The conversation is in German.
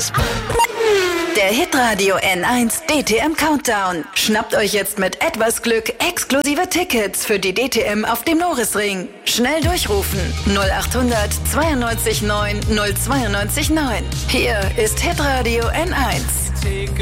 Der Hitradio N1 DTM Countdown. Schnappt euch jetzt mit etwas Glück exklusive Tickets für die DTM auf dem Norisring. Schnell durchrufen 0800 92 9 092 9. Hier ist Hitradio N1.